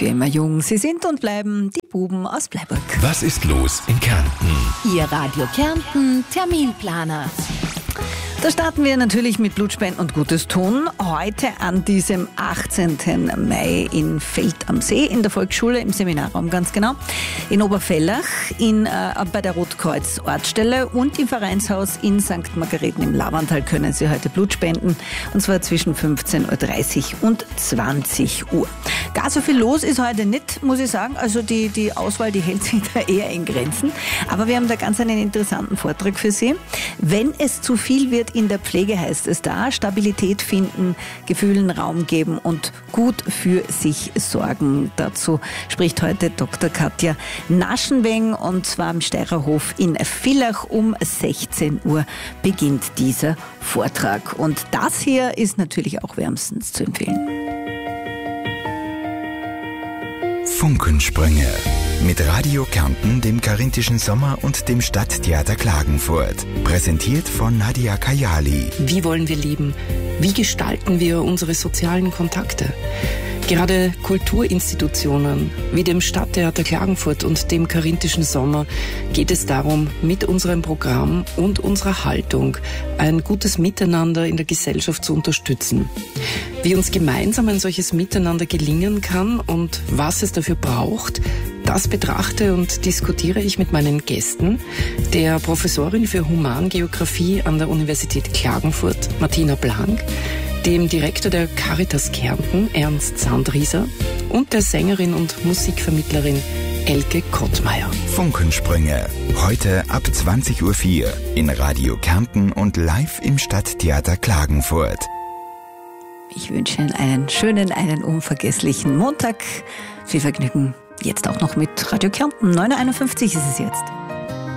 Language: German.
für immer jung. Sie sind und bleiben die Buben aus Bleiburg. Was ist los in Kärnten? Ihr Radio Kärnten Terminplaner. Da starten wir natürlich mit Blutspenden und Gutes tun. Heute an diesem 18. Mai in Feld am See, in der Volksschule, im Seminarraum ganz genau, in Oberfellach, bei der Rotkreuz-Ortsstelle und im Vereinshaus in St. Margareten im Laverntal können Sie heute Blut spenden, und zwar zwischen 15.30 Uhr und 20 Uhr. Gar so viel los ist heute nicht, muss ich sagen. Also die Auswahl, die hält sich da eher in Grenzen. Aber wir haben da ganz einen interessanten Vortrag für Sie. Wenn es zu viel wird in der Pflege, heißt es da, Stabilität finden, Gefühlen Raum geben und gut für sich sorgen. Dazu spricht heute Dr. Katja Naschenweng, und zwar am Steirerhof in Villach. Um 16 Uhr beginnt dieser Vortrag. Und das hier ist natürlich auch wärmstens zu empfehlen. Funkensprünge. Mit Radio Kärnten, dem Karinthischen Sommer und dem Stadttheater Klagenfurt. Präsentiert von Nadia Kayali. Wie wollen wir leben? Wie gestalten wir unsere sozialen Kontakte? Gerade Kulturinstitutionen wie dem Stadttheater Klagenfurt und dem Karinthischen Sommer geht es darum, mit unserem Programm und unserer Haltung ein gutes Miteinander in der Gesellschaft zu unterstützen. Wie uns gemeinsam ein solches Miteinander gelingen kann und was es dafür braucht, das betrachte und diskutiere ich mit meinen Gästen, der Professorin für Humangeographie an der Universität Klagenfurt, Martina Blank, dem Direktor der Caritas Kärnten, Ernst Sandrieser, und der Sängerin und Musikvermittlerin Elke Kottmeier. Funkensprünge. Heute ab 20.04 Uhr in Radio Kärnten und live im Stadttheater Klagenfurt. Ich wünsche Ihnen einen schönen, einen unvergesslichen Montag. Viel Vergnügen jetzt auch noch mit Radio Kärnten. 9.51 Uhr ist es jetzt.